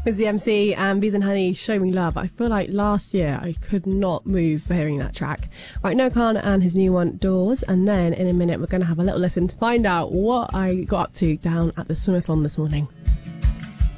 was the MC, and Bees and Honey, Show Me Love. I feel like last year I could not move for hearing that track. Right, Noah Kahan and his new one, Doors, and then in a minute we're going to have a little listen to find out what I got up to down at the swimathon this morning.